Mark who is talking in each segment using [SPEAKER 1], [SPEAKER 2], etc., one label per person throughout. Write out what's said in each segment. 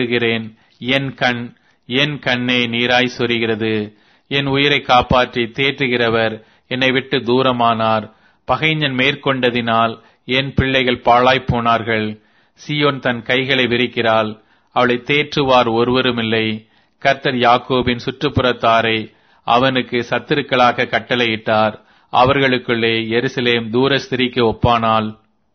[SPEAKER 1] கெஞ்சுகிறேன். என் கண்ணே நீராய் சொரிகிறது. என் உயிரை காப்பாற்றி தேற்றுகிறவர் என்னை விட்டு தூரமானார். பகைஞன் மேற்கொண்டதினால் என் பிள்ளைகள் பாழாய்ப் போனார்கள். சீயோன் தன் கைகளை விரிக்கிறாள், அவளை தேற்றுவார் ஒருவருமில்லை. கர்த்தர் யாக்கோபின் சுற்றுப்புறத்தாரை அவனுக்கு சத்துருக்களாக கட்டளையிட்டார். அவர்களுக்குள்ளே எருசலேம் தூர ஸ்திரீக்கு ஒப்பானாள்.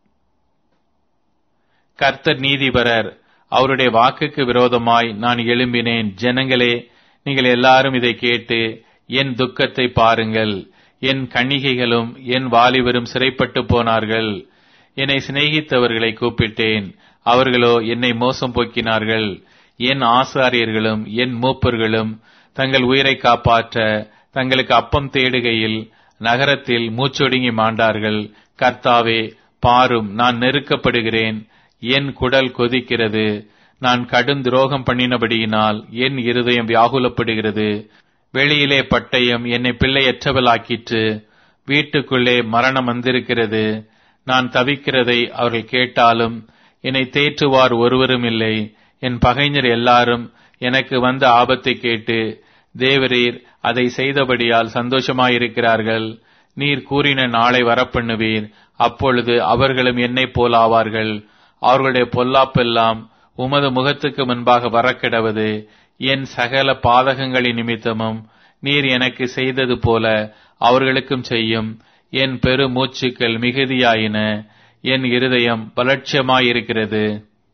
[SPEAKER 1] கர்த்தர் நீதிபரர், அவருடைய வாக்குக்கு விரோதமாய் நான் எழும்பினேன். ஜனங்களே, நீங்கள் எல்லாரும் இதை கேட்டு என் துக்கத்தை பாருங்கள். என் கன்னிகைகளும் என் வாலிபரும் சிறைப்பட்டு போனார்கள். என்னை சிநேகித்தவர்களை கூப்பிட்டேன், அவர்களோ என்னை மோசம் போக்கினார்கள். என் ஆசாரியர்களும் என் மூப்பர்களும் தங்கள் உயிரை காப்பாற்ற தங்களுக்கு அப்பம் தேடுகையில் நகரத்தில் மூச்சொடுங்கி மாண்டார்கள். கர்த்தாவே, பாரும், நான் நெருக்கப்படுகிறேன். என் குடல் கொதிக்கிறது. நான் கடும் துரோகம் பண்ணினபடியினால் என் இருதயம் வியாகுலப்படுகிறது. வெளியிலே பட்டயம் என்னை பிள்ளையற்றவளாக்கிற்று. வீட்டுக்குள்ளே மரணம் வந்திருக்கிறது. நான் தவிக்கிறதை அவர்கள் கேட்டாலும் என்னை தேற்றுவார் ஒருவரும் இல்லை. என் பகைஞர் எல்லாரும் எனக்கு வந்த ஆபத்தை கேட்டு தேவரீர் அதை செய்தபடியால் சந்தோஷமாயிருக்கிறார்கள். நீர் கூறின நாளை வரப்பண்ணுவீர். அப்பொழுது அவர்களும் என்னை போலாவார்கள். அவர்களுடைய பொல்லாப்பெல்லாம் உமது முகத்துக்கு முன்பாக வரக்கிடவது. என் சகல பாதகங்களின் நிமித்தமும் நீர் எனக்கு செய்தது போல அவர்களுக்கும் செய்யும். என் பெரு மூச்சுக்கள் மிகுதியாயின. என் இருதயம் பலட்சியமாயிருக்கிறது.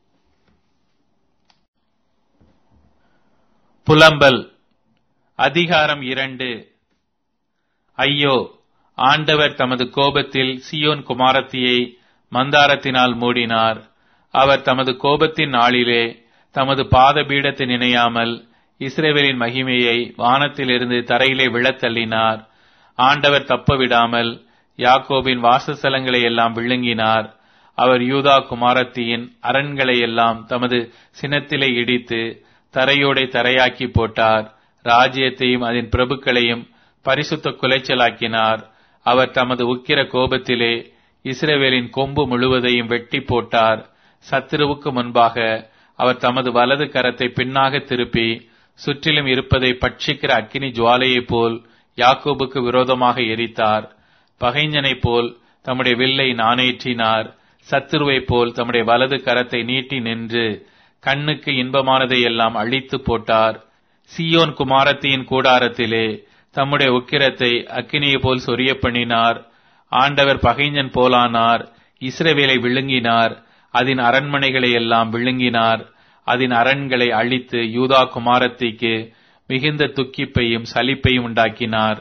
[SPEAKER 1] புலம்பல். அதிகாரம் 2. ஐயோ, ஆண்டவர் தமது கோபத்தில் சீயோன் குமாரத்தியை மந்தாரத்தினால் மூடினார். அவர் தமது கோபத்தின் நாளிலே தமது பாதபீடத்தை நினையாமல் இஸ்ரவேலின் மகிமையை வானத்திலிருந்து தரையிலே விழத்தள்ளினார். ஆண்டவர் தப்பவிடாமல் யாக்கோபின் வாசஸ்தலங்களை எல்லாம் விழுங்கினார். அவர் யூதா குமாரத்தியின் அரண்களை எல்லாம் தமது சினத்திலே இடித்து தரையோடை தரையாக்கி போட்டார். ராஜ்யத்தையும் அதன் பிரபுக்களையும் பரிசுத்த குலைச்சலாக்கினார். அவர் தமது உக்கிர கோபத்திலே இஸ்ரவேலின் கொம்பு முழுவதையும் வெட்டி போட்டார். சத்துருவுக்கு முன்பாக அவர் தமது வலது கரத்தை பின்னாக திருப்பி சுற்றிலும் இருப்பதை பட்சிக்கிற அக்கினி ஜுவாலையைப் போல் யாக்கோபுக்கு விரோதமாக எரித்தார். பகைஞனைப் போல் தம்முடைய வில்லை நாணேற்றினார். சத்துருவைப் போல் தம்முடைய வலது கரத்தை நீட்டி நின்று கண்ணுக்கு இன்பமானதை எல்லாம் அழித்து போட்டார். சீயோன் குமாரத்தியின் கூடாரத்திலே தம்முடைய உக்கிரத்தை அக்கினியை போல் சொரிய பண்ணினார். ஆண்டவர் பகைஞன் போலானார். இஸ்ரவேலை விழுங்கினார். அதன் அரண்மனைகளை எல்லாம் விழுங்கினார். அதன் அரண்களை அழித்து யூதா குமாரத்திக்கு மிகுந்த துக்கிப்பையும் சலிப்பையும் உண்டாக்கினார்.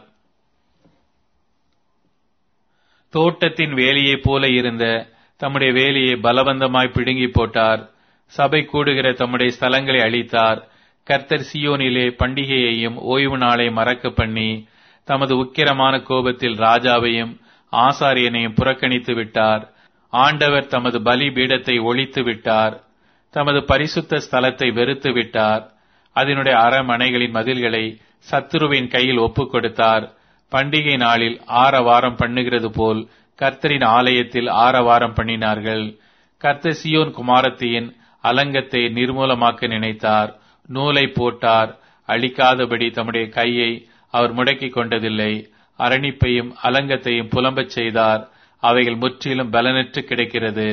[SPEAKER 1] தோட்டத்தின் வேலியைப் போல இருந்த தம்முடைய வேலியை பலவந்தமாய் பிடுங்கி போட்டார். சபை கூடுகிற தம்முடைய ஸ்தலங்களை அழித்தார். கர்த்தர் சீயோனிலே பண்டிகையையும் ஓய்வு நாளை மறக்க பண்ணி தமது உக்கிரமான கோபத்தில் ராஜாவையும் ஆசாரியனையும் புறக்கணித்து விட்டார். ஆண்டவர் தமது பலி பீடத்தை ஒழித்து விட்டார். தமது பரிசுத்த ஸ்தலத்தை வெறுத்து விட்டார். அதனுடைய அரமனைகளின் மதில்களை சத்துருவின் கையில் ஒப்புக் கொடுத்தார். பண்டிகை நாளில் ஆரவாரம் பண்ணுகிறது போல் கர்த்தரின் ஆலயத்தில் ஆரவாரம் பண்ணினார்கள். கர்த்தர் சீயோன் குமாரத்தியின் அலங்கத்தை நிர்மூலமாக்க நினைத்தார். நூலை போட்டார். அழிக்காதபடி தம்முடைய கையை அவர் முடக்கிக் கொண்டதில்லை. அரணிப்பையும் அலங்கத்தையும் புலம்பச் செய்தார். அவைகள் முற்றிலும் பலனற்று கிடக்கிறது.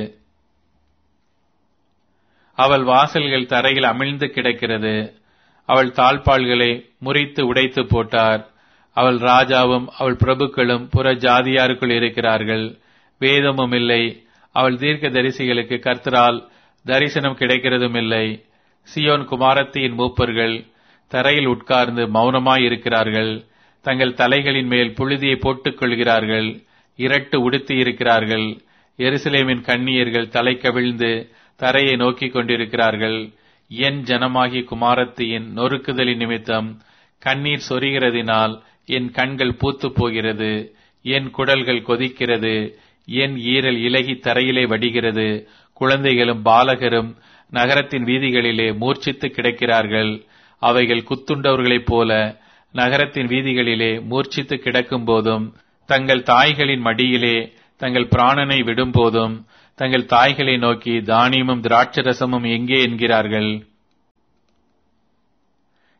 [SPEAKER 1] அவள் வாசல்கள் தரையில் அமிழ்ந்து கிடக்கிறது. அவள் தாழ்பாள்களை முறித்து உடைத்து போட்டார். அவள் ராஜாவும் அவள் பிரபுக்களும் புற ஜாதியாருக்குள் இருக்கிறார்கள். வேதமும் இல்லை. அவள் தீர்க்க தரிசிகளுக்கு கர்த்தரால் தரிசனம் கிடைக்கிறதும் இல்லை. சீயோன் குமாரத்தியின் மூப்பர்கள் தரையில் உட்கார்ந்து மௌனமாயிருக்கிறார்கள். தங்கள் தலைகளின் மேல் புழுதியை போட்டுக் கொள்கிறார்கள். இரட்டு உடுத்தி இருக்கிறார்கள். எருசலேமின் கன்னியர்கள் தலை கவிழ்ந்து தரையை நோக்கிக் கொண்டிருக்கிறார்கள். என் ஜனமாகிய குமாரத்தியின் நொறுக்குதலின் நிமித்தம் கண்ணீர் சொரிகிறதினால் என் கண்கள் பூத்து போகிறது. என் குடல்கள் கொதிக்கிறது. என் ஈரல் இலகி தரையிலே வடிகிறது. குழந்தைகளும் பாலகரும் நகரத்தின் வீதிகளிலே மூர்ச்சித்து கிடக்கிறார்கள். அவைகள் குத்துண்டவர்களைப் போல நகரத்தின் வீதிகளிலே மூர்ச்சித்து கிடக்கும் போதும் தங்கள் தாய்களின் மடியிலே தங்கள் பிராணனை விடும்போதும் தங்கள் தாய்களை நோக்கி தானியமும் திராட்சரசமும் எங்கே என்கிறார்கள்.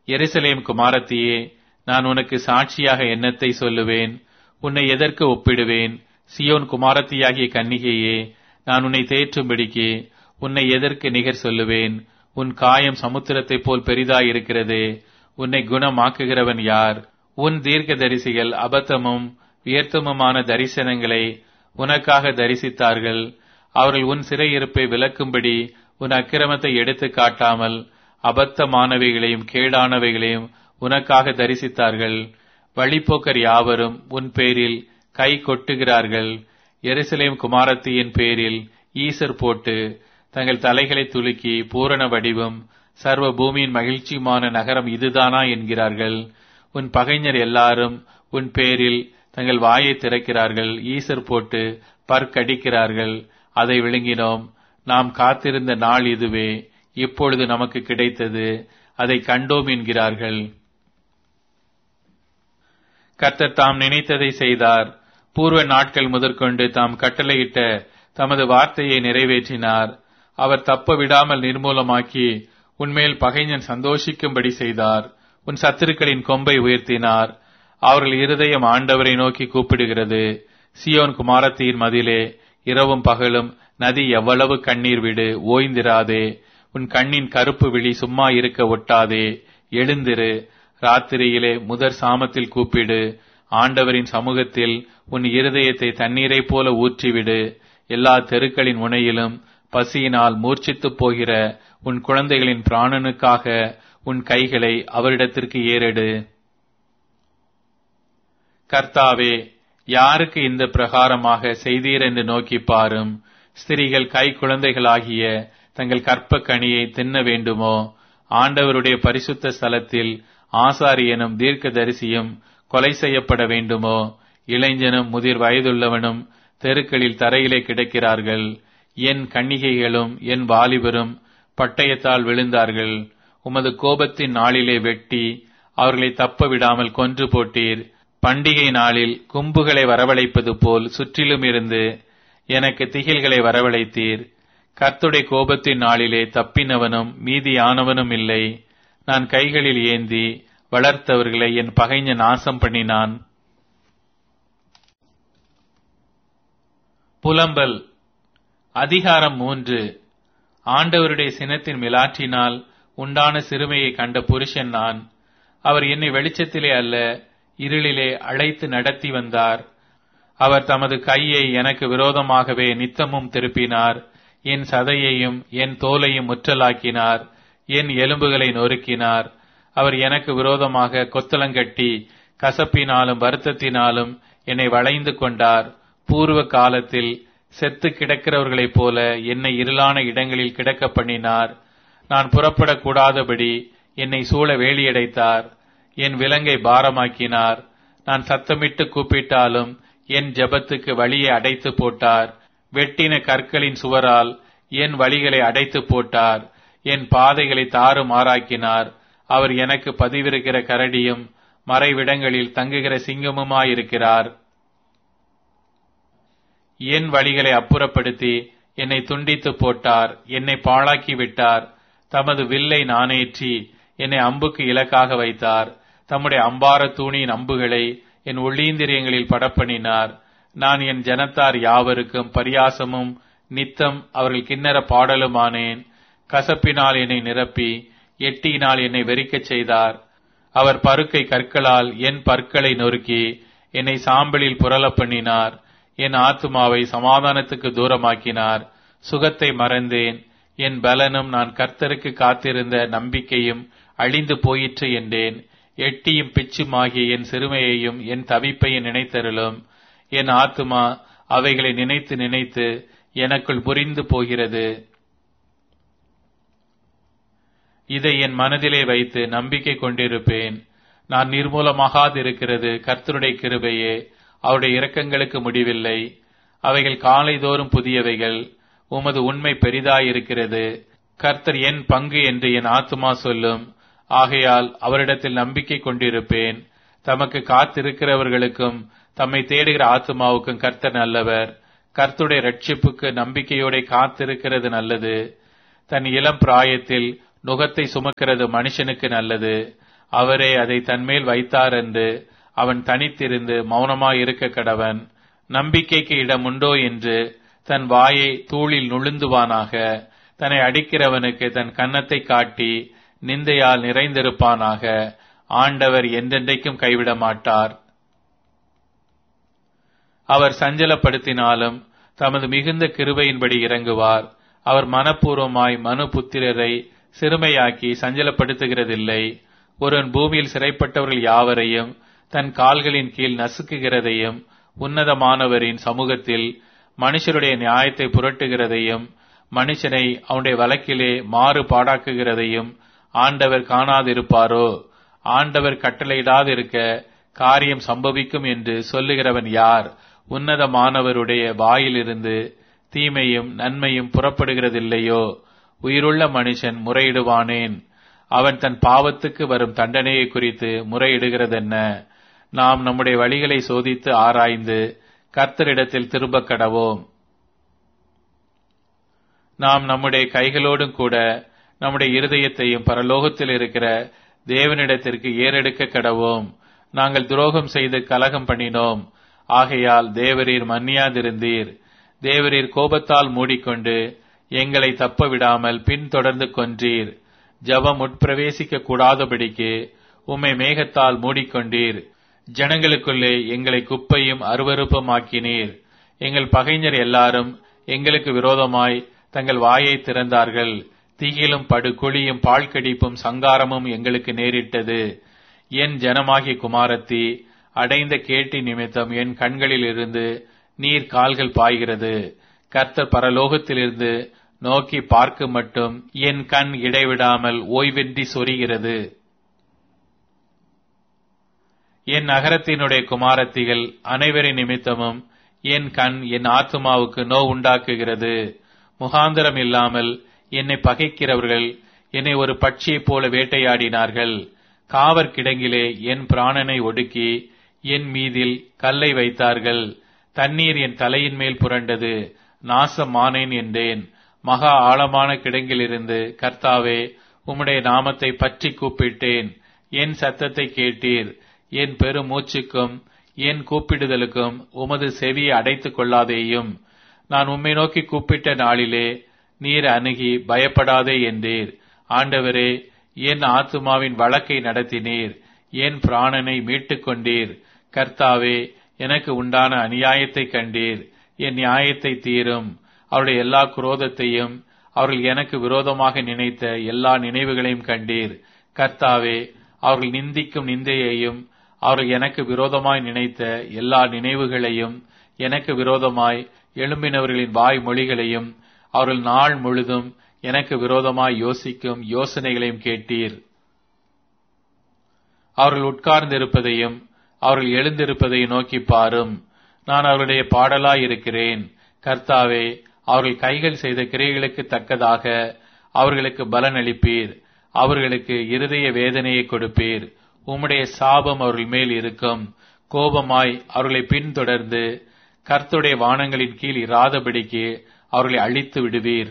[SPEAKER 1] எருசலேம் குமாரத்தியே, நான் உனக்கு சாட்சியாக என்னத்தை சொல்லுவேன்? உன்னை எதற்கு ஒப்பிடுவேன்? சியோன் குமாரத்தியாகிய கன்னிகையே, நான் உன்னை தேற்றும்படிக்கு உன்னை எதற்கு நிகர் சொல்லுவேன்? உன் காயம் சமுத்திரத்தைப் போல் பெரிதாயிருக்கிறதே, உன்னை குணமாக்குகிறவன் யார்? உன் தீர்க்கதரிசிகள் அபத்தமும் வியர்த்தமுமான தரிசனங்களை உனக்காக தரிசித்தார்கள். அவர்கள் உன் சிறையிருப்பை விலக்கும்படி உன் அக்கிரமத்தை எடுத்து காட்டாமல் அபத்தமானவைகளையும் கேடானவைகளையும் உனக்காக தரிசித்தார்கள். வழிப்போக்கர் யாவரும் உன் பேரில் கை கொட்டுகிறார்கள். எருசலேம் குமாரத்தியின் பேரில் ஈசர் போட்டு தங்கள் தலைகளை துலுக்கி பூரண வடிவும் சர்வ பூமியின் மகிழ்ச்சியுமான நகரம் இதுதானா என்கிறார்கள். உன் பகைஞர் எல்லாரும் உன் பேரில் தங்கள் வாயை திறக்கிறார்கள். ஈசர் போட்டு பற்கடிக்கிறார்கள். அதை விழுங்கினோம். நாம் காத்திருந்த நாள் இதுவே, இப்பொழுது நமக்கு கிடைத்தது, அதை கண்டோம் என்கிறார்கள். கர்த்தர் தாம் நினைத்ததை செய்தார். பூர்வ நாட்கள் முதற்கொண்டு தாம் கட்டளையிட்ட தமது வார்த்தையை நிறைவேற்றினார். அவர் தப்ப விடாமல் நிர்மூலமாக்கி உன்மேல் பகைஞன் சந்தோஷிக்கும்படி செய்தார். உன் சத்துருக்களின் கொம்பை உயர்த்தினார். அவர்கள் இருதயம் ஆண்டவரை நோக்கி கூப்பிடுகிறது. சியோன் குமாரத்தியின் மதிலே இரவும் பகலும் நதி எவ்வளவு கண்ணீர் விடு, ஓய்ந்திராதே. உன் கண்ணின் கருப்பு விழி சும்மா இருக்க ஒட்டாதே. எழுந்திரு, ராத்திரியிலே முதற் சாமத்தில் கூப்பிடு. ஆண்டவரின் சமூகத்தில் உன் இருதயத்தை தண்ணீரை போல ஊற்றிவிடு. எல்லா தெருக்களின் முனையிலும் பசியினால் மூர்ச்சித்துப் போகிற உன் குழந்தைகளின் பிராணனுக்காக உன் கைகளை அவரிடத்திற்கு ஏறெடு. கர்த்தாவே, யாருக்கு இந்த பிரகாரமாக செய்தீர் என்று நோக்கி பாரும். ஸ்திரீகள் கை குழந்தைகளாகிய தங்கள் கற்ப கனியை தின்ன வேண்டுமோ? ஆண்டவருடைய பரிசுத்த ஸ்தலத்தில் ஆசாரியனும் தீர்க்கதரிசியும் கொலை செய்யப்பட வேண்டுமோ? இளைஞனும் முதிர் வயதுள்ளவனும் தெருக்களில் தரையிலே கிடக்கிறார்கள். என் கன்னிகைகளும் என் வாலிபரும் பட்டயத்தால் விழுந்தார்கள். உமது கோபத்தின் நாளிலே வெட்டி அவர்களை தப்ப விடாமல் கொன்று போட்டீர். பண்டிகை நாளில் கும்புகளை வரவழைப்பது போல் சுற்றிலும் இருந்து எனக்கு திகில்களை வரவழைத்தீர். கர்த்தருடைய கோபத்தின் நாளிலே தப்பினவனும் மீதியானவனும் இல்லை. நான் கைகளில் ஏந்தி வளர்த்தவர்களை என் பகைஞன் நாசம் பண்ணினான். புலம்பல். அதிகாரம் 3. ஆண்டவருடைய சினத்தின் மிலாற்றினால் உண்டான சிறுமையை கண்ட புருஷன் நான். அவர் என்னை வெளிச்சத்திலே அல்ல இருளிலே அழைத்து நடத்தி வந்தார். அவர் தமது கையை எனக்கு விரோதமாகவே நித்தமும் திருப்பினார். என் சதையையும் என் தோலையும் முற்றலாக்கினார். என் எலும்புகளை நொறுக்கினார். அவர் எனக்கு விரோதமாக கொத்தளங்கட்டி கசப்பினாலும் வருத்தத்தினாலும் என்னை வளைந்து கொண்டார். பூர்வ காலத்தில் செத்து கிடக்கிறவர்களைப் போல என்னை இருளான இடங்களில் கிடக்க பண்ணினார். நான் புறப்படக்கூடாதபடி என்னை சூழ வேலியடைத்தார். என் விலங்கை பாரமாக்கினார். நான் சத்தமிட்டு கூப்பிட்டாலும் என் ஜெபத்துக்கு வழியை அடைத்து போட்டார். வெட்டின கற்களின் சுவரால் என் வழிகளை அடைத்து போட்டார். என் பாதைகளை தாறுமாறாக்கினார். அவர் எனக்கு பதிவிருக்கிற கரடியும் மறைவிடங்களில் தங்குகிற சிங்கமுமாயிருக்கிறார். என் வழிகளை அப்புறப்படுத்தி என்னை துண்டித்து போட்டார். என்னை பாழாக்கி விட்டார். தமது வில்லை நாணேற்றி என்னை அம்புக்கு இலக்காக வைத்தார். தம்முடைய அம்பார தூணியின் அம்புகளை என் உள்ளீந்திரியங்களில் படப்பண்ணினார். நான் என் ஜனத்தார் யாவருக்கும் பரியாசமும் நித்தம் அவர்கள் கிண்ணற பாடலுமானேன். கசப்பினால் என்னை நிரப்பி எட்டியினால் என்னை வெறிக்கச் செய்தார். அவர் பருக்கை கற்களால் என் பற்களை நொறுக்கி என்னை சாம்பலில் புரள பண்ணினார். என் ஆத்துமாவை சமாதானத்துக்கு தூரமாக்கினார். சுகத்தை மறந்தேன். என் பலனும் நான் கர்த்தருக்கு காத்திருந்த நம்பிக்கையும் அழிந்து போயிற்று என்றேன். எட்டியும் பிச்சுமாகிய என் சிறுமையையும் என் தவிப்பையும் நினைத்தருளும். என் ஆத்துமா அவைகளை நினைத்து நினைத்து எனக்குள் புரிந்து போகிறது. இதை என் மனதிலே வைத்து நம்பிக்கை கொண்டிருப்பேன். நான் நிர்மூலமாகாதிருக்கிறது கர்த்தருடைய கிருபையே. அவருடைய இரக்கங்களுக்கு முடிவில்லை. அவைகள் காலைதோறும் புதியவைகள். உமது உண்மை பெரிதாயிருக்கிறது. கர்த்தர் என் பங்கு என்று என் ஆத்துமா சொல்லும். ஆகையால் அவரிடத்தில் நம்பிக்கை கொண்டிருப்பேன். தமக்கு காத்திருக்கிறவர்களுக்கும் தம்மை தேடுகிற ஆத்துமாவுக்கும் கர்த்தர் நல்லவர். கர்த்தருடைய ரட்சிப்புக்கு நம்பிக்கையோட காத்திருக்கிறது நல்லது. தன் இளம் பிராயத்தில் நுகத்தை சுமக்கிறது மனுஷனுக்கு நல்லது. அவரே அதை தன்மேல் வைத்தார் என்று அவன் தனித்திருந்து மௌனமாய் இருக்க கடவன். நம்பிக்கைக்கு இடம் உண்டோ என்று தன் வாயை தூளில் நுழுந்துவானாக. தன்னை அடிக்கிறவனுக்கு தன் கன்னத்தை காட்டி நிந்தையால் நிறைந்திருப்பானாக. ஆண்டவர் என்றென்றைக்கும் கைவிட மாட்டார். அவர் சஞ்சலப்படுத்தினாலும் தமது மிகுந்த கிருபையின்படி இறங்குவார். அவர் மனப்பூர்வமாய் மனு புத்திரரை சிறுமையாக்கி சஞ்சலப்படுத்துகிறதில்லை. ஒருவன் பூமியில் சிறைப்பட்டவர்கள் யாவரையும் தன் கால்களின் கீழ் நசுக்குகிறதையும், உன்னதமானவரின் சமூகத்தில் மனுஷருடைய நியாயத்தை புரட்டுகிறதையும், மனுஷனை அவனுடைய வழக்கிலே மாறுபாடாக்குகிறதையும் ஆண்டவர் காணாதிருப்பாரோ? ஆண்டவர் கட்டளையிடாதிருக்க காரியம் சம்பவிக்கும் என்று சொல்லுகிறவன் யார்? உன்னதமானவருடைய வாயிலிருந்து தீமையும் நன்மையும் புறப்படுகிறதில்லையோ? உயிருள்ள மனுஷன் முறையிடுவானேன்? அவன் தன் பாவத்துக்கு வரும் தண்டனையை குறித்து முறையிடுகிறதென்ன? நாம் நம்முடைய வழிகளை சோதித்து ஆராய்ந்து கர்த்தரிடத்தில் திரும்பக் கடவோம். நாம் நம்முடைய கைகளோடும் கூட நம்முடைய இருதயத்தையும் பரலோகத்தில் இருக்கிற தேவனிடத்திற்கு ஏறெடுக்க கடவோம். நாங்கள் துரோகம் செய்து கலகம் பண்ணினோம். ஆகையால் தேவரீர் மன்னியாதிருந்தீர். தேவரீர் கோபத்தால் மூடிக்கொண்டு எங்களை தப்ப விடாமல் பின்தொடர்ந்து கொன்றீர். ஜெபம் உட்பிரவேசிக்க கூடாதபடிக்கு உம்மை மேகத்தால் மூடிக்கொண்டீர். ஜனங்களுக்குள்ளே எங்களை குப்பையும் அருவருப்பும் ஆக்கினீர். எங்கள் பகைஞர் எல்லாரும் எங்களுக்கு விரோதமாய் தங்கள் வாயை திறந்தார்கள். தீயிலும் படுகுழியும் பாழ்கடிப்பும் சங்காரமும் எங்களுக்கு நேரிட்டது. என் ஜனமாகிய குமாரத்தி, அடைந்த கேட்டி நிமித்தம் என் கண்களில் இருந்து நீர் கால்கள் பாய்கிறது. கர்த்தர் பரலோகத்திலிருந்து நோக்கி பார்க்க மட்டும் என் கண் இடைவிடாமல் ஓய்வின்றி சொரிகிறது. என் நகரத்தினுடைய குமாரத்திகள் அனைவரின் நிமித்தமும் என் கண் என் ஆத்துமாவுக்கு நோவுண்டாக்குகிறது. முகாந்திரம் இல்லாமல் என்னை பகைக்கிறவர்கள் என்னை ஒரு பட்சியைப் போல வேட்டையாடினார்கள். காவற் கிடங்கிலே என் பிராணனை ஒடுக்கி என் மீதில் கல்லை வைத்தார்கள். தண்ணீர் என் தலையின் மேல் புரண்டது. நாசமானேன் என்றேன். மகா ஆழமான கிடங்கிலிருந்து கர்த்தாவே, உம்முடைய நாமத்தை பற்றி கூப்பிட்டேன். என் சத்தத்தை கேட்டீர். என் பெரும் மூச்சுக்கும் என் கூப்பிடுதலுக்கும் உமது செவியை அடைத்துக் கொள்ளாதேயும். நான் உம்மை நோக்கி கூப்பிட்ட நாளிலே நீர் அணுகி பயப்படாதே என்றீர். ஆண்டவரே, என் ஆத்துமாவின் வழக்கை நடத்தினீர். என் பிராணனை மீட்டுக் கொண்டீர். கர்த்தாவே, எனக்கு உண்டான அநியாயத்தை கண்டீர். என் நியாயத்தை தீரும். அவருடைய எல்லா குரோதத்தையும் அவர்கள் எனக்கு விரோதமாக நினைத்த எல்லா நினைவுகளையும் கண்டீர். கர்த்தாவே, அவர்கள் நிந்திக்கும் நிந்தையையும் அவர்கள் எனக்கு விரோதமாய் நினைத்த எல்லா நினைவுகளையும் எனக்கு விரோதமாய் எழும்பினவர்களின் வாய் மொழிகளையும் அவர்கள் நாள் முழுதும் எனக்கு விரோதமாய் யோசிக்கும் யோசனைகளையும் கேட்டீர். அவர்கள் உட்கார்ந்திருப்பதையும் அவர்கள் எழுந்திருப்பதையும் நோக்கி பாரும். நான் அவருடைய பாடலாய் இருக்கிறேன். கர்த்தாவே, அவர்கள் கைகள் செய்த கிரியைகளுக்கு தக்கதாக அவர்களுக்கு பலன் அளிப்பீர். அவர்களுக்கு இருதய வேதனையை கொடுப்பீர். உம்முடைய சாபம் அவர்கள் மேல் இருக்கும். கோபமாய் அவர்களை பின்தொடர்ந்து கர்த்தருடைய வானங்களின் கீழ் இராதபடிக்கு அவர்களை அழித்து விடுவீர்.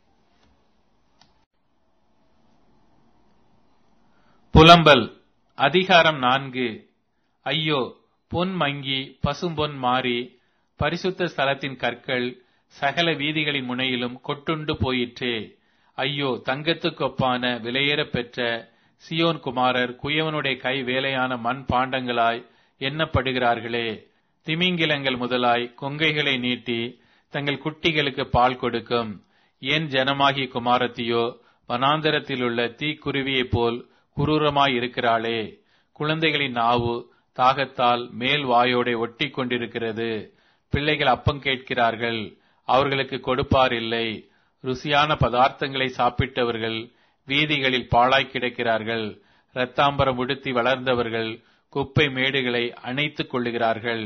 [SPEAKER 1] புலம்பல். அதிகாரம் 4. ஐயோ, பொன் மங்கி பசும்பொன் மாறி பரிசுத்த ஸ்தலத்தின் கற்கள் சகல வீதிகளின் முனையிலும் கொட்டுண்டு போயிற்றே. ஐயோ, தங்கத்துக்கொப்பான விலையேறப் பெற்ற சியோன் குமாரர் குயவனுடைய கை வேலையான மண் பாண்டங்களாய் எண்ணப்படுகிறார்களே. திமிங்கிலங்கள் முதலாய் கொங்கைகளை நீட்டி தங்கள் குட்டிகளுக்கு பால் கொடுக்கும். என் ஜனமாகிய குமாரத்தியோ வனாந்தரத்திலுள்ள தீக்குருவியைப் போல் குரூரமாய் இருக்கிறாளே. குழந்தைகளின் நாவு தாகத்தால் மேல் வாயோட ஒட்டி கொண்டிருக்கிறது. பிள்ளைகள் அப்பம் கேட்கிறார்கள், அவர்களுக்கு கொடுப்பார் இல்லை. ருசியான பதார்த்தங்களை சாப்பிட்டவர்கள் வீதிகளில் பாழாய் கிடக்கிறார்கள். இரத்தாம்பரம் உடுத்தி வளர்ந்தவர்கள் குப்பை மேடுகளை அணைத்துக் கொள்ளுகிறார்கள்.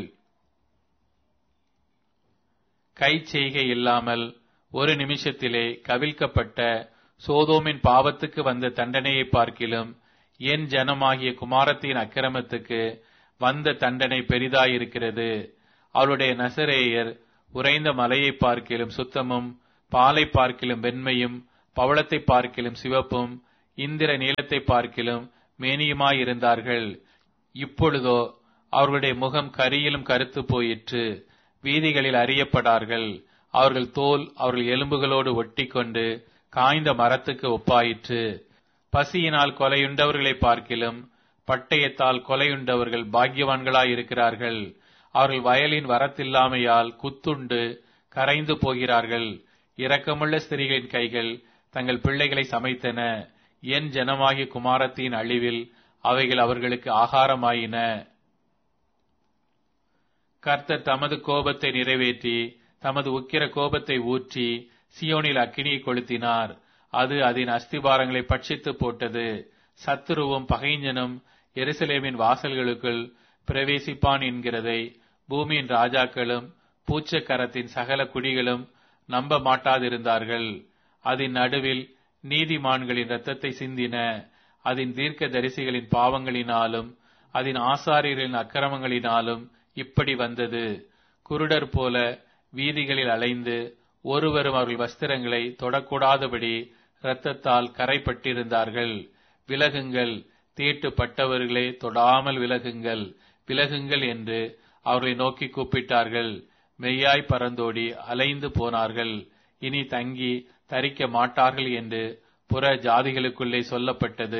[SPEAKER 1] கை செய்கை இல்லாமல் ஒரு நிமிஷத்திலே கவிழ்க்கப்பட்ட சோதோமின் பாவத்துக்கு வந்த தண்டனையை பார்க்கிலும் என் ஜனமாகிய குமாரத்தின் அக்கிரமத்துக்கு வந்த தண்டனை பெரிதாயிருக்கிறது. அவளுடைய நசரேயர் உறைந்த மலையை பார்க்கிலும் சுத்தமும், பாலை பார்க்கிலும் வெண்மையும், பவளத்தை பார்க்கிலும் சிவப்பும், இந்திர நீலத்தை பார்க்கிலும் மேனியுமாயிருந்தார்கள். இப்பொழுதோ அவர்களுடைய முகம் கரியிலும் கருத்து போயிற்று. வீதிகளில் அறியப்படார்கள். அவர்கள் தோல் அவர்கள் எலும்புகளோடு ஒட்டிக்கொண்டு காய்ந்த மரத்துக்கு ஒப்பாயிற்று. பசியினால் கொலையுண்டவர்களை பார்க்கிலும் பட்டயத்தால் கொலையுண்டவர்கள் பாக்கியவான்களாயிருக்கிறார்கள். அவர்கள் வயலின் வரத்தில்லாமையால் குத்துண்டு கரைந்து போகிறார்கள். இரக்கமுள்ள ஸ்திரீகளின் கைகள் தங்கள் பிள்ளைகளை சமைத்தன. என் ஜனமாகிய குமாரத்தின் அழிவில் அவைகள் அவர்களுக்கு ஆகாரமாயின. கர்த்தர் தமது கோபத்தை நிறைவேற்றி தமது உக்கிர கோபத்தை ஊற்றி சியோனில் அக்கினியை கொளுத்தினார். அது அதன் அஸ்திபாரங்களை பட்சித்து போட்டது. சத்துருவும் பகைஞனும் எருசலேமின் வாசல்களுக்குள் பிரவேசிப்பான் என்கிறதை பூமியின் ராஜாக்களும் பூச்சக்கரத்தின் சகல குடிகளும் நம்ப மாட்டாதிருந்தார்கள். அதன் நடுவில் நீதிமான்களின் இரத்தத்தை சிந்தின. அதன் தீர்க்க தரிசிகளின் பாவங்களினாலும் அதன் ஆசாரியர்களின் அக்கிரமங்களினாலும் இப்படி வந்தது. குருடர் போல வீதிகளில் அலைந்து ஒருவரும் அவர்கள் வஸ்திரங்களை தொடக்கூடாதபடி இரத்தத்தால் கரைப்பட்டிருந்தார்கள். விலகுங்கள், தீட்டுப்பட்டவர்களே, தொடாமல் விலகுங்கள், விலகுங்கள் என்று அவர்களை நோக்கி கூப்பிட்டார்கள். மெய்யாய் பறந்தோடி அலைந்து போனார்கள். இனி தங்கி தரிக்க மாட்டார்கள் என்று புற ஜாதிகளுக்குள்ளே சொல்லப்பட்டது.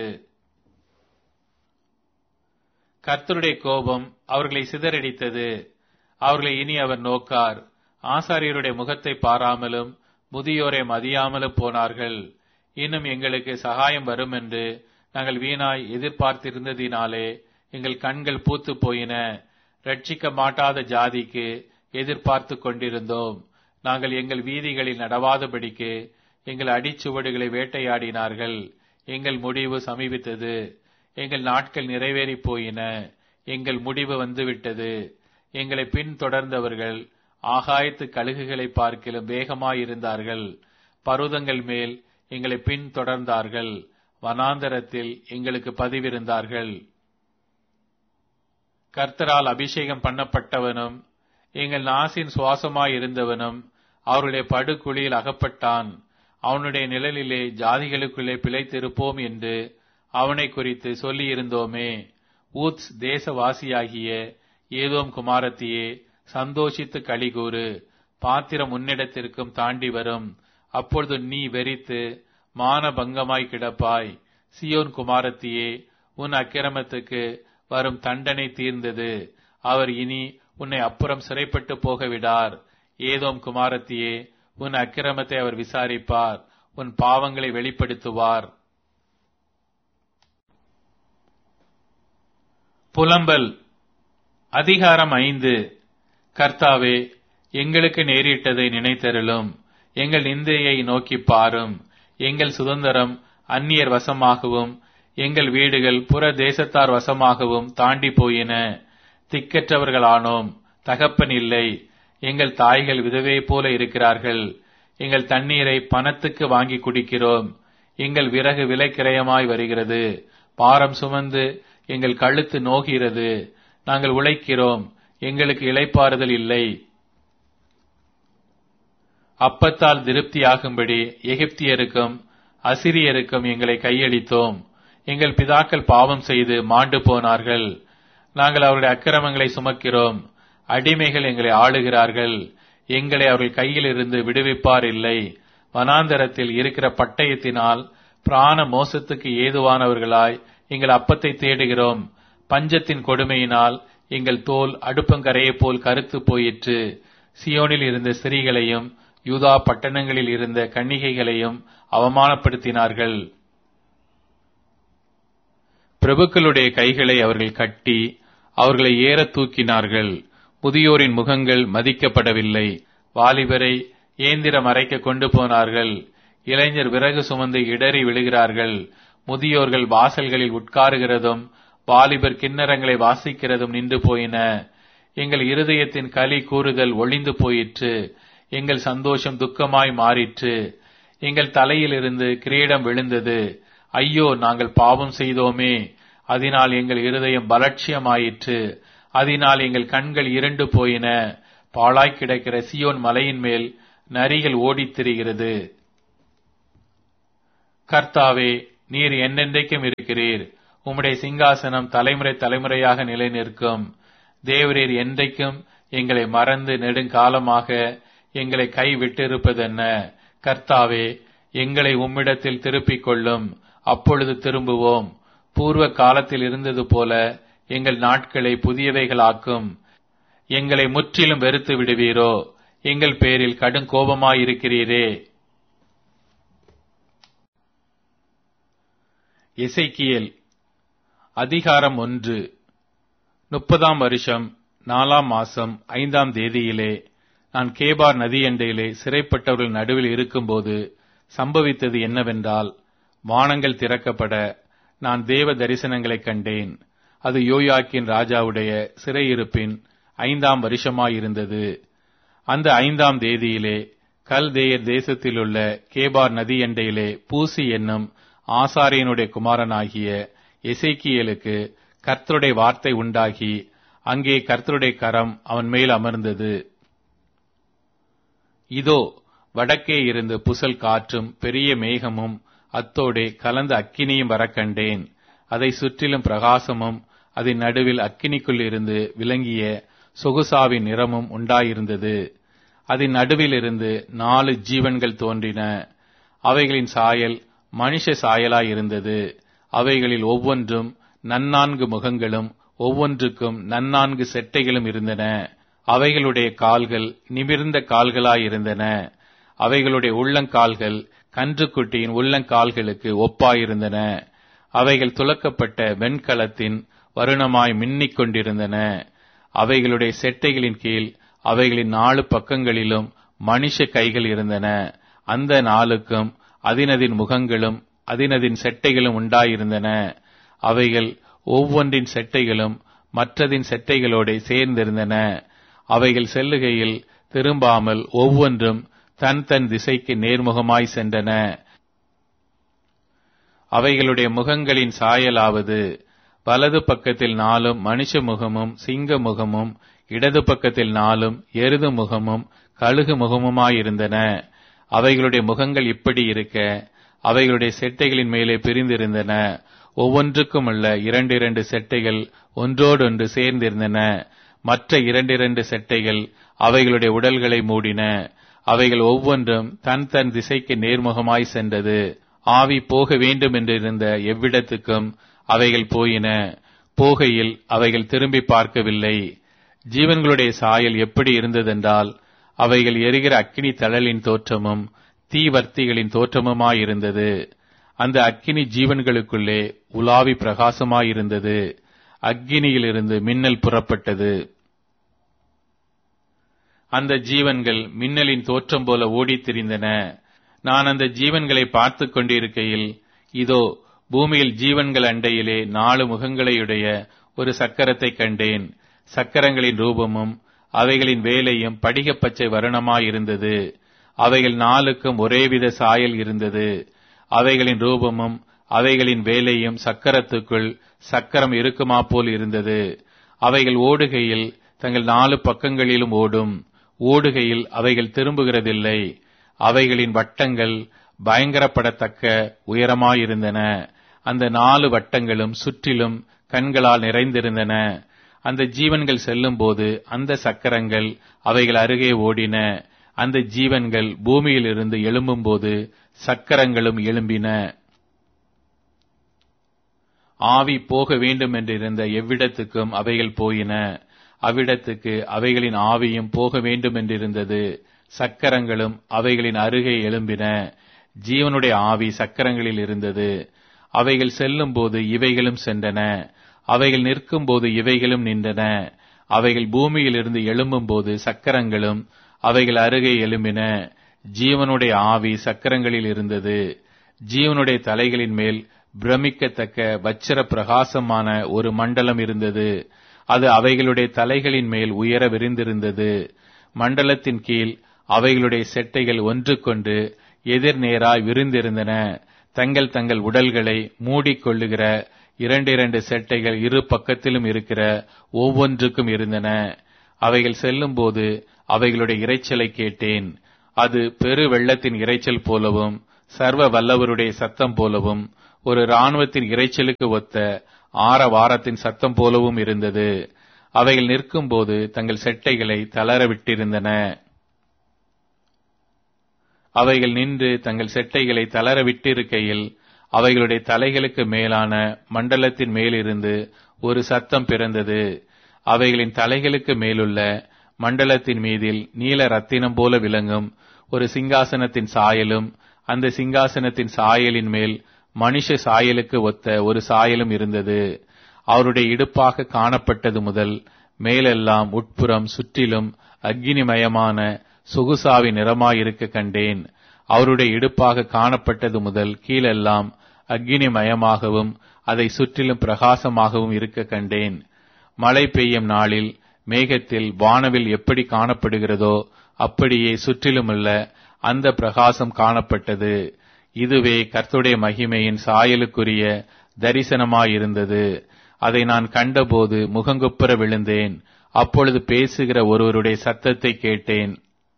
[SPEAKER 1] கர்த்தருடைய கோபம் அவர்களை சிதறடித்தது. அவர்களை இனி அவர் நோக்கார். ஆசாரியருடைய முகத்தை பாராமலும் முதியோரை மதியாமலும் போனார்கள். இன்னும் எங்களுக்கு சகாயம் வரும் என்று நாங்கள் வீணாய் எதிர்பார்த்திருந்ததினாலே எங்கள் கண்கள் பூத்து போயின. ரட்சிக்க மாட்டாத ஜாதிக்கு எதிர்பார்த்து கொண்டிருந்தோம். நாங்கள் எங்கள் வீதிகளில் நடவாதபடிக்கு எங்கள் அடிச்சுவடுகளை வேட்டையாடினார்கள். எங்கள் முடிவு சமீபித்தது. எங்கள் நாட்கள் நிறைவேறி போயின. எங்கள் முடிவு வந்துவிட்டது. எங்களை பின்தொடர்ந்தவர்கள் ஆகாயத்து கழுகுகளை பார்க்கிலும் வேகமாயிருந்தார்கள். பர்வதங்கள் மேல் எங்களை பின்தொடர்ந்தார்கள். வனாந்தரத்தில் எங்களுக்கு பதிவிருந்தார்கள். கர்த்தரால் அபிஷேகம் பண்ணப்பட்டவனும் எங்கள் நாசின் சுவாசமாயிருந்தவனும் அவருடைய படுகுழியில் அகப்பட்டான். அவனுடைய நிழலிலே ஜாதிகளுக்குள்ளே பிழைத்திருப்போம் என்று அவனை குறித்து சொல்லியிருந்தோமே. ஊத்ஸ் தேசவாசியாகிய ஏதோம் குமாரத்தியே, சந்தோஷித்து களிகூறு. பாத்திரம் உன்னிடத்திற்கும் தாண்டி வரும். அப்பொழுது நீ வெறித்து மானபங்கமாய் கிடப்பாய். சியோன் குமாரத்தியே, உன் அக்கிரமத்துக்கு வரும் தண்டனை தீர்ந்தது. அவர் இனி உன்னை அப்புறம் சிறைப்பட்டு போகவிடார். ஏதோம் குமாரத்தியே, உன் அக்கிரமத்தை அவர் விசாரிப்பார். உன் பாவங்களை வெளிப்படுத்துவார். புலம்பல். அதிகாரம் 5. கர்த்தாவே, எங்களுக்கு நேரிட்டதை நினைத்தருளும். எங்கள் நிந்தையை நோக்கி பாரும். எங்கள் சுதந்திரம் அந்நியர் வசமாகவும் எங்கள் வீடுகள் புற தேசத்தார் வசமாகவும் தாண்டி போயின. திக்கற்றவர்களானோம், தகப்பன் இல்லை. எங்கள் தாய்கள் விதவை போல இருக்கிறார்கள். எங்கள் தண்ணீரை பணத்துக்கு வாங்கி குடிக்கிறோம். எங்கள் விறகு விலைக்கிரயமாய் வருகிறது. பாரம் சுமந்து எங்கள் கழுத்து நோகிறது. நாங்கள் உழைக்கிறோம், எங்களுக்கு இளைப்பாறுதல் இல்லை. அப்பத்தால் திருப்தியாகும்படி எகிப்தியருக்கும் அசிரியருக்கும் எங்களை கையளித்தோம். எங்கள் பிதாக்கள் பாவம் செய்து மாண்டு போனார்கள். நாங்கள் அவருடைய அக்கிரமங்களை சுமக்கிறோம். அடிமைகள் எங்களை ஆளுகிறார்கள். எங்களை அவர்கள் கையில் இருந்து விடுவிப்பார் இல்லை. வனாந்தரத்தில் இருக்கிற பட்டயத்தினால் பிராண மோசத்துக்கு ஏதுவானவர்களாய் எங்கள் அப்பத்தை தேடுகிறோம். பஞ்சத்தின் கொடுமையினால் எங்கள் தோல் அடுப்பங்கரையை போல் கருத்து போயிற்று. சியோனில் இருந்த ஸ்திரீகளையும் யூதா பட்டணங்களில் இருந்த கன்னிகைகளையும் அவமானப்படுத்தினார்கள். பிரபுக்களுடைய கைகளை அவர்கள் கட்டி அவர்களை ஏற தூக்கினார்கள். முதியோரின் முகங்கள் மதிக்கப்படவில்லை. வாலிபரை ஏந்திரம் அரைக்க கொண்டு போனார்கள். இளைஞர் விறகு சுமந்து இடறி விழுகிறார்கள். முதியோர்கள் வாசல்களில் உட்காருகிறதும் வாலிபர் கிண்ணறங்களை வாசிக்கிறதும் நின்று போயின. எங்கள் இருதயத்தின் களி கூறுதல் ஒளிந்து போயிற்று. எங்கள் சந்தோஷம் துக்கமாய் மாறிற்று. எங்கள் தலையிலிருந்து கிரீடம் விழுந்தது. ஐயோ, நாங்கள் பாவம் செய்தோமே. அதனால் எங்கள் இருதயம் பலட்சியமாயிற்று. அதனால் எங்கள் கண்கள் இருண்டு போயின. பாழாய் கிடக்கிற சியோன் மலையின் மேல் நரிகள் ஓடித் திரிகிறது. கர்த்தாவே, நீர் என்னென்றைக்கும் இருக்கிறீர். உம்முடைய சிங்காசனம் தலைமுறை தலைமுறையாக நிலை நிற்கும். தேவரீர் என்றைக்கும் எங்களை மறந்து நெடுங்காலமாக எங்களை கை விட்டிருப்பதென்ன? கர்த்தாவே, எங்களை உம்மிடத்தில் திருப்பிக் கொள்ளும், அப்பொழுது திரும்புவோம். பூர்வ காலத்தில் இருந்தது போல எங்கள் நாட்களை புதியவைகளாக்கும். எங்களை முற்றிலும் வெறுத்து விடுவீரோ? எங்கள் பேரில் கடும் கோபமாயிருக்கிறீரே. எசேக்கியேல் அதிகாரம் 1. 30ஆம் வருஷம் 4ஆம் மாசம் 5ஆம் தேதியிலே நான் கேபார் நதியண்டையிலே சிறைப்பட்டவர்கள் நடுவில் இருக்கும்போது சம்பவித்தது என்னவென்றால், வானங்கள் திறக்கப்பட நான் தேவ தரிசனங்களைக் கண்டேன். அது யோயாக்கீன் ராஜாவுடைய சிறையிருப்பின் 5ஆம் வருஷமாயிருந்தது. அந்த 5ஆம் தேதியிலே கல்தேயர் தேசத்திலுள்ள கேபார் நதியண்டையிலே பூசி என்னும் ஆசாரியனுடைய குமாரனாகிய எசேக்கியேலுக்கு கர்த்தருடைய வார்த்தை உண்டாகி, அங்கே கர்த்தருடைய கரம் அவன் மேல் அமர்ந்தது. இதோ, வடக்கே இருந்து புசல் காற்றும் பெரிய மேகமும் அத்தோடே கலந்த அக்கினியும் வரக்கண்டேன். அதை சுற்றிலும் பிரகாசமும் அதன் நடுவில் அக்கினிக்குள் இருந்து விளங்கிய சொகுசாவின் நிறமும் உண்டாயிருந்தது. அதன் நடுவில் இருந்து 4 ஜீவன்கள் தோன்றின. அவைகளின் சாயல் மனுஷ சாயலாயிருந்தது. அவைகளில் ஒவ்வொன்றும் 14 முகங்களும் ஒவ்வொன்றுக்கும் 14 செட்டைகளும் இருந்தன. அவைகளுடைய கால்கள் நிமிர்ந்த கால்களாயிருந்தன. அவைகளுடைய உள்ளங்கால்கள் கன்றுக்குட்டியின் உள்ளங்கால்களுக்கு ஒப்பாயிருந்தன. அவைகள் துலக்கப்பட்ட வெண்கலத்தின் வருணமாய் மின்னிக் கொண்டிருந்தன. அவைகளுடைய செட்டைகளின் கீழ் அவைகளின் 4 பக்கங்களிலும் மனுஷ கைகள் இருந்தன. அந்த 4க்கும் அதினதின் முகங்களும் அதினதின் செட்டைகளும் உண்டாயிருந்தன. அவைகள் ஒவ்வொன்றின் செட்டைகளும் மற்றதின் செட்டைகளோட சேர்ந்திருந்தன. அவைகள் செல்லுகையில் திரும்பாமல் ஒவ்வொன்றும் தன் தன் திசைக்கு நேர்முகமாய் சென்றன. அவைகளுடைய முகங்களின் சாயலாவது, வலது பக்கத்தில் 4 மனுஷ முகமும் சிங்க முகமும், இடது பக்கத்தில் 4 எருது முகமும் கழுகு முகமுமாயிருந்தன. அவைகளுடைய முகங்கள் இப்படி இருக்க, அவைகளுடைய செட்டைகளின் மேலே பிரிந்திருந்தன. ஒவ்வொன்றுக்கும் உள்ள 2 செட்டைகள் ஒன்றோடொன்று சேர்ந்திருந்தன. மற்ற 2 செட்டைகள் அவைகளுடைய உடல்களை மூடின. அவைகள் ஒவ்வொன்றும் தன் தன் திசைக்கு நேர்முகமாய் சென்றது. ஆவி போக வேண்டும் என்றிருந்த எவ்விடத்துக்கும் அவைகள் போயின. போகையில் அவைகள் திரும்பி பார்க்கவில்லை. ஜீவன்களுடைய சாயல் எப்படி இருந்ததென்றால், அவைகள் எரிகிற அக்கினி தழலின் தோற்றமும் தீவர்த்திகளின் தோற்றமுமாயிருந்தது. அந்த அக்கினி ஜீவன்களுக்குள்ளே உலாவி பிரகாசமாயிருந்தது. அக்கினியிலிருந்து மின்னல் புறப்பட்டது. அந்த ஜீவன்கள் மின்னலின் தோற்றம் போல ஓடித் திரிந்தன. நான் அந்த ஜீவன்களை பார்த்துக் கொண்டிருக்கையில், இதோ, பூமியில் ஜீவன்கள் அண்டையிலே 4 முகங்களையுடைய ஒரு சக்கரத்தை கண்டேன். சக்கரங்களின் ரூபமும் அவைகளின் வேலையும் படிகப் பச்சை வருணமாயிருந்தது. அவைகள் 4க்கும் ஒரேவித சாயல் இருந்தது. அவைகளின் ரூபமும் அவைகளின் வேலையும் சக்கரத்துக்குள் சக்கரம் இருக்குமா போல் இருந்தது. அவைகள் ஓடுகையில் தங்கள் 4 பக்கங்களிலும் ஓடும். ஓடுகையில் அவைகள் திரும்புகிறதில்லை. அவைகளின் வட்டங்கள் பயங்கரப்படத்தக்க உயரமாயிருந்தன. அந்த 4 வட்டங்களும் சுற்றிலும் கண்களால் நிறைந்திருந்தன. அந்த ஜீவன்கள் செல்லும் போது அந்த சக்கரங்கள் அவைகள் அருகே ஓடின. அந்த ஜீவன்கள் பூமியிலிருந்து எழும்பும்போது சக்கரங்களும் எழும்பின. ஆவி போக வேண்டும் என்றிருந்த எவ்விடத்துக்கும் அவைகள் போயின. அவ்விடத்துக்கு அவைகளின் ஆவியும் போக வேண்டும் என்றிருந்தது. சக்கரங்களும் அவைகளின் அருகே எழும்பின. ஜீவனுடைய ஆவி சக்கரங்களில் இருந்தது. அவைகள் செல்லும் போது இவைகளும் சென்றன. அவைகள் நிற்கும் போது இவைகளும் நின்றன. அவைகள் பூமியிலிருந்து எழும்பும் போது சக்கரங்களும் அவைகள் அருகே எழும்பின. ஜீவனுடைய ஆவி சக்கரங்களில் இருந்தது. ஜீவனுடைய தலைகளின் மேல் பிரமிக்கத்தக்க வச்சிர பிரகாசமான ஒரு மண்டலம் இருந்தது. அது அவைகளுடைய தலைகளின் மேல் உயர விரிந்திருந்தது. மண்டலத்தின் கீழ் அவைகளுடைய செட்டைகள் ஒன்றுக்கொன்று எதிர் நேராய் விரிந்திருந்தன. தங்கள் தங்கள் உடல்களை மூடிக்கொள்ளுகிற 2 செட்டைகள் இரு பக்கத்திலும் இருக்கிற ஒவ்வொன்றுக்கும் இருந்தன. அவைகள் செல்லும் போது அவைகளுடைய இரைச்சலை கேட்டேன். அது பெரு வெள்ளத்தின் இரைச்சல் போலவும் சர்வ வல்லவருடைய சத்தம் போலவும் ஒரு இராணுவத்தின் இரைச்சலுக்கு ஒத்த ஆரவாரத்தின் சத்தம் போலவும் இருந்தது. அவைகள் நிற்கும்போது தங்கள் செட்டைகளை தளர விட்டிருந்தன. அவைகள் நின்று தங்கள் செட்டைகளை தளர விட்டிருக்கையில் அவைகளுடைய தலைகளுக்கு மேலான மண்டலத்தின் மேலிருந்து ஒரு சத்தம் பிறந்தது. அவைகளின் தலைகளுக்கு மேலுள்ள மண்டலத்தின் மீதில் நீல ரத்தினம் போல விளங்கும் ஒரு சிங்காசனத்தின் சாயலும், அந்த சிங்காசனத்தின் சாயலின் மேல் மனுஷ சாயலுக்கு ஒத்த ஒரு சாயலும் இருந்தது. அவருடைய இடுப்பாக காணப்பட்டது முதல் மேலெல்லாம் உட்புறம் சுற்றிலும் அக்கினிமயமான சொகுசாவி நிறமாயிருக்க கண்டேன். அவருடைய இடுப்பாக காணப்பட்டது முதல் கீழெல்லாம் அக்கினிமயமாகவும் அதை சுற்றிலும் பிரகாசமாகவும் இருக்க கண்டேன். மழை பெய்யும் நாளில் மேகத்தில் வானவில் எப்படி காணப்படுகிறதோ அப்படியே சுற்றிலுமுள்ள அந்த பிரகாசம் காணப்பட்டது. இதுவே கர்த்தருடைய மகிமையின் சாயலுக்குரிய தரிசனமாயிருந்தது. அதை நான் கண்டபோது முகங்குப்புற விழுந்தேன். அப்பொழுது பேசுகிற ஒருவருடைய சத்தத்தை கேட்டேன்.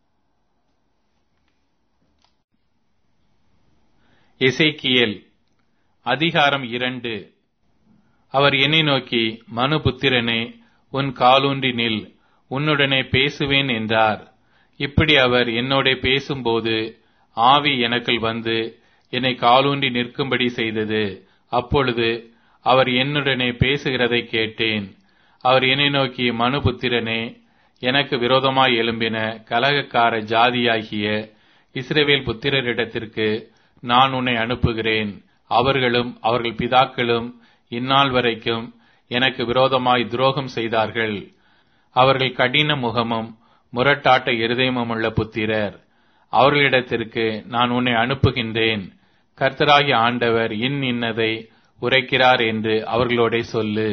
[SPEAKER 1] எசேக்கியேல் அதிகாரம் 2. அவர் என்னை நோக்கி, மனுபுத்திரனே, உன் காலூன்றி நில், உன்னுடனே பேசுவேன் என்றார். இப்படி அவர் என்னோட பேசும்போது ஆவி எனக்குள் வந்து என்னை காலூன்றி நிற்கும்படி செய்தது. அப்பொழுது அவர் என்னுடனே பேசுகிறதை கேட்டேன். அவர் என்னை நோக்கி, மனுபுத்திரனே, எனக்கு விரோதமாய் எழும்பின கலகக்கார ஜாதியாகிய இஸ்ரவேல் புத்திரரிடத்திற்கு நான் உன்னை அனுப்புகிறேன். அவர்களும் அவர்கள் பிதாக்களும் இந்நாள் வரைக்கும் எனக்கு விரோதமாய் துரோகம் செய்தார்கள். அவர்கள் கடின முகமும் முரட்டாட்ட இருதயமும் உள்ள புத்திரர். அவர்களிடத்திற்கு நான் உன்னை அனுப்புகின்றேன். கர்த்தராகிய ஆண்டவர் இன்னதை உரைக்கிறார் என்று அவர்களோட சொல்லு.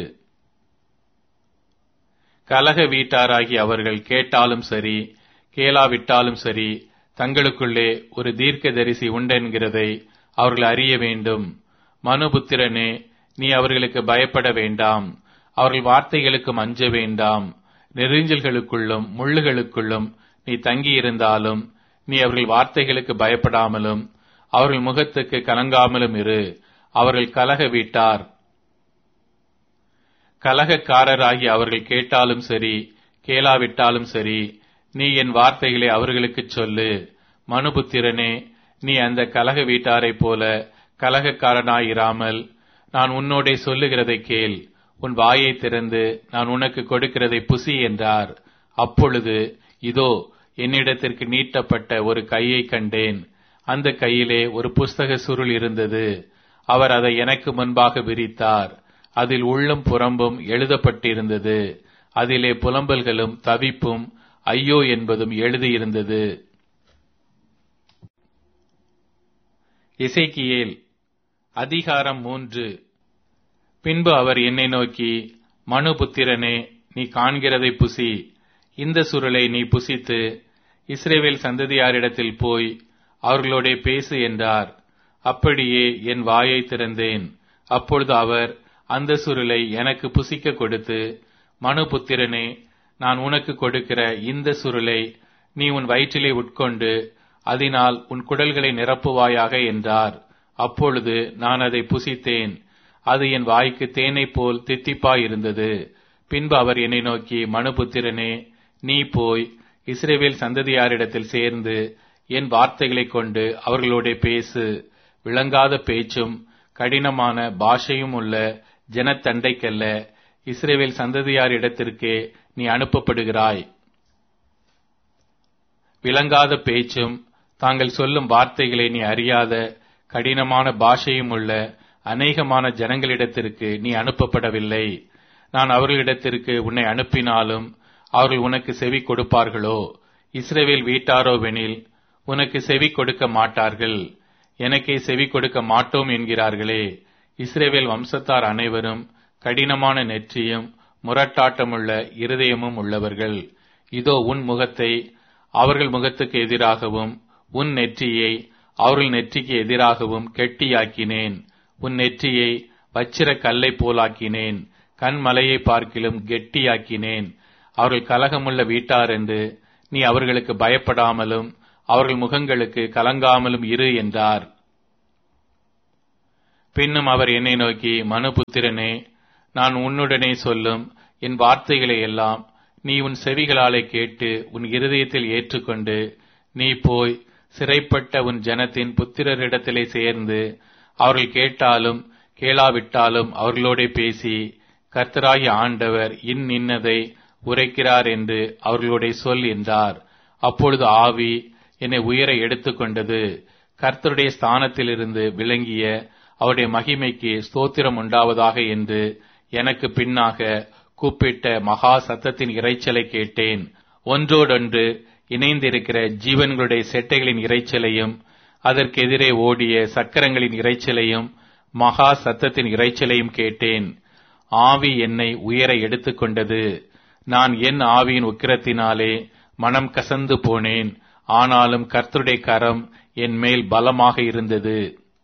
[SPEAKER 1] கலக வீட்டாராகி அவர்கள் கேட்டாலும் சரி கேளாவிட்டாலும் சரி, தங்களுக்குள்ளே ஒரு தீர்க்கதரிசி உண்டென்கிறதை அவர்கள் அறிய வேண்டும். மனுபுத்திரனே, நீ அவர்களுக்கு பயப்பட வேண்டாம். அவர்கள் வார்த்தைகளுக்கு அஞ்ச வேண்டாம். நெரிஞ்சல்களுக்குள்ளும் முள்ளுகளுக்குள்ளும் நீ தங்கியிருந்தாலும் நீ அவர்கள் வார்த்தைகளுக்கு பயப்படாமலும் அவர்கள் முகத்துக்கு கலங்காமலும் இரு. அவர்கள் கலக வீட்டார். கலகக்காரராகி அவர்கள் கேட்டாலும் சரி கேளாவிட்டாலும் சரி, நீ என் வார்த்தைகளை அவர்களுக்கு சொல்லு. மனுபுத்திரனே, நீ அந்த கலக வீட்டாரைப் போல கலகக்காரனாயிராமல் நான் உன்னோடே சொல்லுகிறதை கேள். உன் வாயை திறந்து நான் உனக்கு கொடுக்கிறதை புசி என்றார். அப்பொழுது இதோ, என்னிடத்திற்கு நீட்டப்பட்ட ஒரு கையை கண்டேன். அந்த கையிலே ஒரு புஸ்தக சுருள் இருந்தது. அவர் அதை எனக்கு முன்பாக விரித்தார். அதில் உள்ளும் புறம்பும் எழுதப்பட்டிருந்தது. அதிலே புலம்பல்களும் தவிப்பும் ஐயோ என்பதும் எழுதியிருந்தது. எசேக்கியேல் அதிகாரம் 3. பின்பு அவர் என்னை நோக்கி, மனுபுத்திரனே, நீ காண்கிறதை புசி. இந்த சுருளை நீ புசித்து இஸ்ரவேல் சந்ததியாரிடத்தில் போய் அவர்களோட பேசு என்றார். அப்படியே என் வாயை திறந்தேன். அப்பொழுது அவர் அந்த சுருளை எனக்கு புசிக்க கொடுத்து, மனுபுத்திரனே, நான் உனக்கு கொடுக்கிற இந்த சுருளை நீ உன் வயிற்றிலே உட்கொண்டு அதனால் உன் குடல்களை நிரப்புவாயாக என்றார். அப்பொழுது நான் அதை புசித்தேன். அது என் வாய்க்கு தேனைப் போல் தித்திப்பாயிருந்தது. பின்பு அவர் என்னை நோக்கி, மனுபுத்திரனே, நீ போய் இஸ்ரவேல் சந்ததியாரிடத்தில் சேர்ந்து என் வார்த்தைகளைக் கொண்டு அவர்களோட பேசு. விளங்காத பேச்சும் கடினமான பாஷையும் உள்ள ஜனத்தண்டைக்கல்ல, இஸ்ரவேல் சந்ததியாரிடத்திற்கே நீ அனுப்பப்படுகிறாய். விளங்காத பேச்சும் தாங்கள் சொல்லும் வார்த்தைகளை நீ அறியாத கடினமான பாஷையும் உள்ள அநேகமான ஜனங்களிடத்திற்கு நீ அனுப்பப்படவில்லை. நான் அவர்களிடத்திற்கு உன்னை அனுப்பினாலும் அவர்கள் உனக்கு செவி கொடுப்பார்களோ? இஸ்ரவேல் வீட்டாரோவெனில் உனக்கு செவி கொடுக்க மாட்டார்கள். எனக்கே செவி கொடுக்க மாட்டோம் என்கிறார்களே. இஸ்ரவேல் வம்சத்தார் அனைவரும் கடினமான நெற்றியும் முரட்டாட்டமுள்ள இருதயமும் உள்ளவர்கள். இதோ, உன் முகத்தை அவர்கள் முகத்துக்கு எதிராகவும் உன் நெற்றியை அவர்கள் நெற்றிக்கு எதிராகவும் கெட்டியாக்கினேன். உன் நெற்றியை வச்சிர கல்லை போலாக்கினேன். கண்மலையை பார்க்கிலும் கெட்டியாக்கினேன். அவர்கள் கலகமுள்ள வீட்டார் என்று நீ அவர்களுக்கு பயப்படாமலும் அவர்கள் முகங்களுக்கு கலங்காமலும் இரு என்றார். பின்னும் அவர் என்னை நோக்கி, மனுபுத்திரனே, நான் உன்னுடனே சொல்லும் என் வார்த்தைகளை எல்லாம் நீ உன் செவிகளாலே கேட்டு உன் இருதயத்தில் ஏற்றுக்கொண்டு, நீ போய் சிறைப்பட்ட உன் ஜனத்தின் புத்திரரிடத்திலே சேர்ந்து அவர்கள் கேட்டாலும் கேளாவிட்டாலும் அவர்களோடே பேசி, கர்த்தராகிய ஆண்டவர் இன்னதை உரைக்கிறார் என்று அவர்களோடே சொல் என்றார். அப்பொழுது ஆவி என்னை உயர எடுத்துக்கொண்டது. கர்த்தருடைய ஸ்தானத்திலிருந்து விளங்கிய அவருடைய மகிமைக்கு ஸ்தோத்திரம் உண்டாவதாக என்று எனக்கு பின்னாக கூப்பிட்ட மகா சத்தத்தின் இரைச்சலை கேட்டேன். ஒன்றோடொன்று இணைந்திருக்கிற ஜீவன்களுடைய செட்டைகளின் இரைச்சலையும் அதற்கெதிரே ஓடிய சக்கரங்களின் இரைச்சலையும் மகா சத்தத்தின் இரைச்சலையும் கேட்டேன். ஆவி என்னை உயர எடுத்துக்கொண்டது. நான் என் ஆவியின் உக்கிரத்தினாலே மனம் கசந்து போனேன். ஆனாலும் கர்த்தருடைய கரம் என் மேல் பலமாக இருந்தது.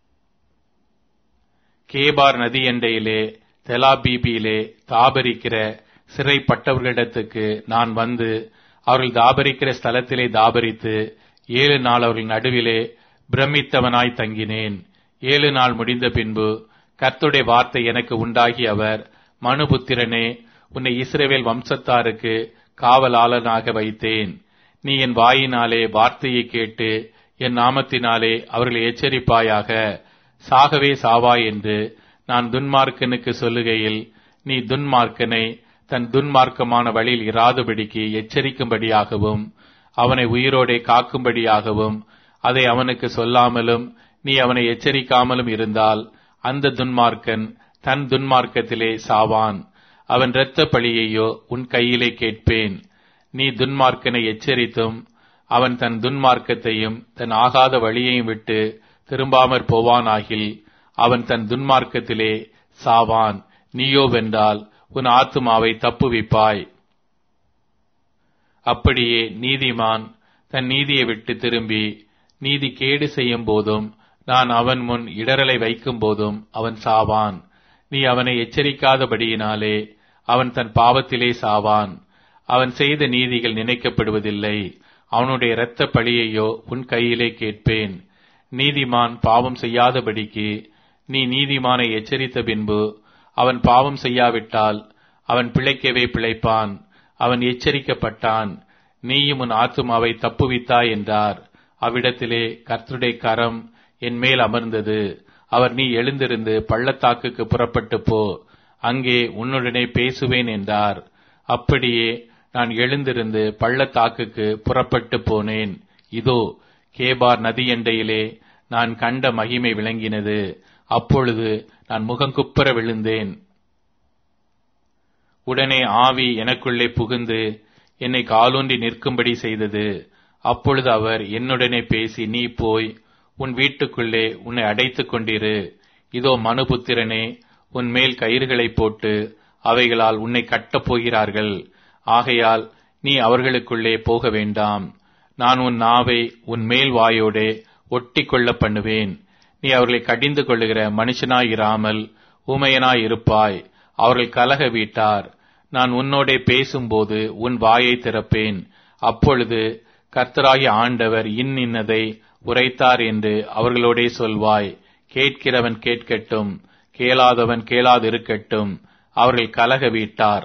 [SPEAKER 1] கேபார் நதி எண்டையிலே தெலாபீபியிலே தாபரிக்கிற சிறைப்பட்டவர்களிடத்துக்கு நான் வந்து அவர்கள் தாபரிக்கிற ஸ்தலத்திலே தாபரித்து 7 நாள் அவர்கள் நடுவிலே பிரமித்தவனாய் தங்கினேன். 7 நாள் முடிந்த பின்பு கர்த்தருடைய வார்த்தை எனக்கு உண்டாகி அவர், மனுபுத்திரனே, உன்னை இஸ்ரவேல் வம்சத்தாருக்கு காவலாளனாக வைத்தேன். நீ என் வாயினாலே வார்த்தையை கேட்டு என் நாமத்தினாலே அவர்களை எச்சரிப்பாயாக. சாகவே சாவாய் என்று நான் துன்மார்க்கனுக்கு சொல்லுகையில் நீ துன்மார்க்கனை தன் துன்மார்க்கமான வழியில் இராதபடிக்கு எச்சரிக்கும்படியாகவும் அவனை உயிரோடே காக்கும்படியாகவும் அதை அவனுக்கு சொல்லாமலும் நீ அவனை எச்சரிக்காமலும் இருந்தால் அந்த துன்மார்க்கன் தன் துன்மார்க்கத்திலே சாவான். அவன் இரத்த பழியையோ உன் கையிலே கேட்பேன். நீ துன்மார்க்கனை எச்சரித்தும் அவன் தன் துன்மார்க்கத்தையும் தன் ஆகாத வழியையும் விட்டு திரும்பாமற் போவானாகில் அவன் தன் துன்மார்க்கத்திலே சாவான். நீயோ வென்றால் உன் ஆத்துமாவை தப்புவிப்பாய். அப்படியே நீதிமான் தன் நீதியை விட்டு திரும்பி நீதி கேடு செய்யும் போதும் நான் அவன் முன் இடரலை வைக்கும் போதும் அவன் சாவான். நீ அவனை எச்சரிக்காதபடியினாலே அவன் தன் பாவத்திலே சாவான். அவன் செய்த நீதிகள் நினைக்கப்படுவதில்லை. அவனுடைய இரத்த பழியையோ உன் கையிலே கேட்பேன். நீதிமான் பாவம் செய்யாதபடிக்கு நீ நீதிமானை எச்சரித்த பின்பு அவன் பாவம் செய்யாவிட்டால் அவன் பிழைக்கவே பிழைப்பான். அவன் எச்சரிக்கப்பட்டான். நீயும் உன் ஆத்துமாவை தப்புவித்தாய் என்றார். அவ்விடத்திலே கர்த்தருடைய கரம் என் மேல் அமர்ந்தது. அவர், நீ எழுந்திருந்து பள்ளத்தாக்குக்கு புறப்பட்டு போ, அங்கே உன்னுடனே பேசுவேன் என்றார். அப்படியே நான் எழுந்திருந்து பள்ளத்தாக்குக்கு புறப்பட்டு போனேன். இதோ கேபார் நதியண்டையிலே நான் கண்ட மகிமை விளங்கினது. அப்பொழுது நான் முகங்குப்புற விழுந்தேன். உடனே ஆவி எனக்குள்ளே புகுந்து என்னை காலூன்றி நிற்கும்படி செய்தது. அப்பொழுது அவர் என்னுடனே பேசி, நீ போய் உன் வீட்டுக்குள்ளே உன்னை அடைத்துக் கொண்டிரு. இதோ மனுபுத்திரனே, உன் மேல் கயிறுகளை போட்டு அவைகளால் உன்னை கட்டப் போகிறார்கள். ஆகையால் நீ அவர்களுக்குள்ளே போக வேண்டாம். நான் உன் நாவை உன் மேல் வாயோடே ஒட்டி கொள்ள பண்ணுவேன். நீ அவர்களை கடிந்து கொள்ளுகிற மனுஷனாயிராமல் ஊமையனாயிருப்பாய். அவர்கள் கலக வீட்டார். நான் உன்னோடே பேசும்போது உன் வாயை திறப்பேன். அப்பொழுது கர்த்தராகிய ஆண்டவர் இன்னதை உரைத்தார் என்று அவர்களோடே சொல்வாய். கேட்கிறவன் கேட்கட்டும், கேளாதவன் கேளாதிருக்கட்டும். அவர்கள் கலக வீட்டார்.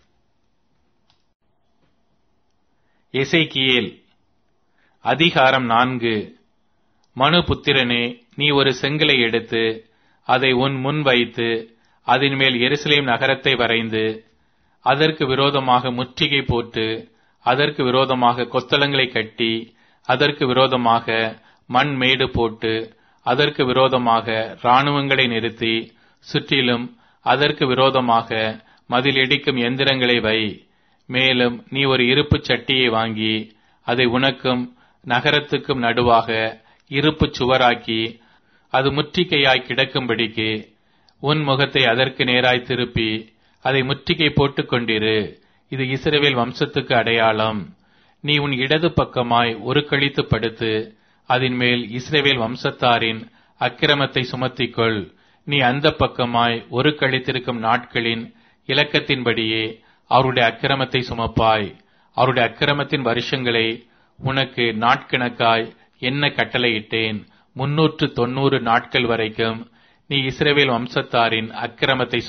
[SPEAKER 1] எசேக்கியேல் அதிகாரம் 4. மனுபுத்திரனே, நீ ஒரு செங்கலை எடுத்து அதை உன் முன் வைத்து அதன் மேல் எருசலேம் நகரத்தை வரைந்து அதற்கு விரோதமாக முற்றுகை போட்டு அதற்கு விரோதமாக கொத்தளங்களை கட்டி அதற்கு விரோதமாக மண் மேடு போட்டு அதற்கு விரோதமாக இராணுவங்களை நிறுத்தி சுற்றிலும் அதற்கு விரோதமாக மதில் இடிக்கும் எந்திரங்களை வை. மேலும் நீ ஒரு இருப்பு சட்டியை வாங்கி அதை உனக்கும் நகரத்துக்கும் நடுவாக இருப்பு சுவராக்கி அது முற்றிகையாய் கிடக்கும்படிக்கு உன் முகத்தை அதற்கு நேராய் திருப்பி அதை முற்றுகை போட்டுக் கொண்டிரு. இது இஸ்ரவேல் வம்சத்துக்கு அடையாளம். நீ உன் இடது பக்கமாய் ஒரு கழித்து படுத்து அதன் மேல் இஸ்ரவேல் வம்சத்தாரின் அக்கிரமத்தை சுமத்திக்கொள். நீ அந்த பக்கமாய் ஒரு கழித்திருக்கும் நாட்களின் இலக்கத்தின்படியே அவருடைய அக்கிரமத்தை சுமப்பாய். அவருடைய அக்கிரமத்தின் வருஷங்களை உனக்கு நாட்கணக்காய் என்ன கட்டளையிட்டேன். 390 நாட்கள் வரைக்கும் நீ இஸ்ரவேல் வம்சத்தாரின் அக்கிரமத்தை